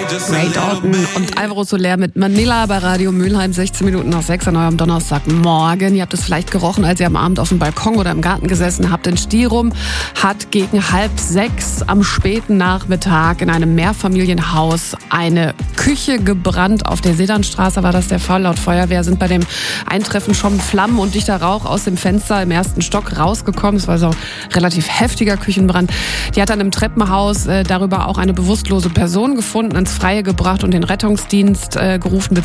Ray Dalton und Alvaro Soler mit Manila bei Radio Mülheim, 16 Minuten nach 6 an eurem Donnerstagmorgen. Ihr habt es vielleicht gerochen, als ihr am Abend auf dem Balkon oder im Garten gesessen habt. In Stirum hat gegen 5:30 am späten Nachmittag in einem Mehrfamilienhaus eine Küche gebrannt. Auf der Sedanstraße war das der Fall. Laut Feuerwehr sind bei dem Eintreffen schon Flammen und dichter Rauch aus dem Fenster im ersten Stock rausgekommen. Es war so ein relativ heftiger Küchenbrand. Die hat dann im Treppenhaus darüber auch eine bewusstlose Person gefunden, ins Freie gebracht und den Rettungsdienst gerufen